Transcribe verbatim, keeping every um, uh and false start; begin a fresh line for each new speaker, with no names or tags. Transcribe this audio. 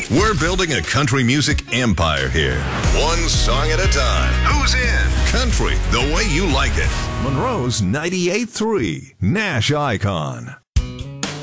We're building a country music empire here. One song at a time. Who's in? Country, the way you like it. Monroe's ninety-eight point three, Nash Icon.